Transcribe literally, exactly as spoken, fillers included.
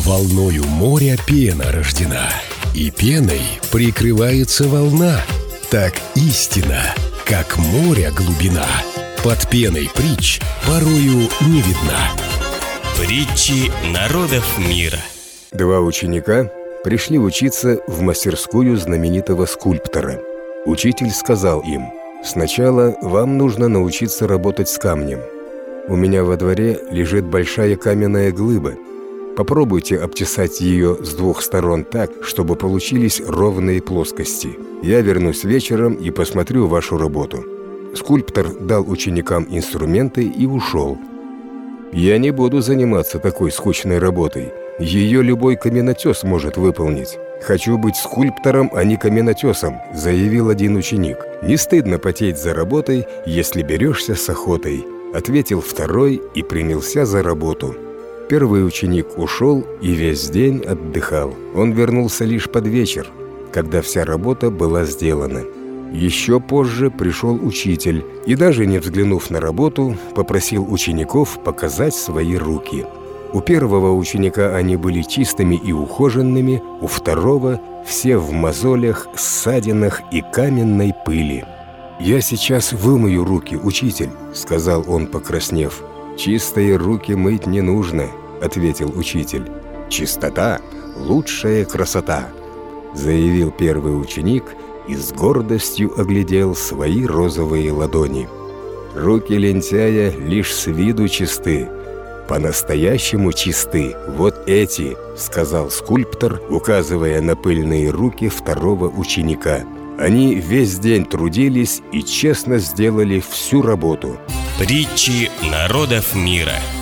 Волною моря пена рождена, и пеной прикрывается волна. Так истина, как море глубина, под пеной притч порою не видна. Притчи народов мира. Два ученика пришли учиться в мастерскую знаменитого скульптора. Учитель сказал им: «Сначала вам нужно научиться работать с камнем. У меня во дворе лежит большая каменная глыба. Попробуйте обтесать ее с двух сторон так, чтобы получились ровные плоскости. Я вернусь вечером и посмотрю вашу работу». Скульптор дал ученикам инструменты и ушел. «Я не буду заниматься такой скучной работой. Ее любой каменотес может выполнить. Хочу быть скульптором, а не каменотесом», — заявил один ученик. «Не стыдно потеть за работой, если берешься с охотой», — ответил второй и принялся за работу. Первый ученик ушел и весь день отдыхал. Он вернулся лишь под вечер, когда вся работа была сделана. Еще позже пришел учитель и, даже не взглянув на работу, попросил учеников показать свои руки. У первого ученика они были чистыми и ухоженными, у второго все в мозолях, ссадинах и каменной пыли. «Я сейчас вымою руки, учитель», — сказал он, покраснев. «Чистые руки мыть не нужно», — ответил учитель. «Чистота — лучшая красота», — заявил первый ученик и с гордостью оглядел свои розовые ладони. «Руки лентяя лишь с виду чисты. По-настоящему чисты вот эти», — сказал скульптор, указывая на пыльные руки второго ученика. Они весь день трудились и честно сделали всю работу. Притчи народов мира.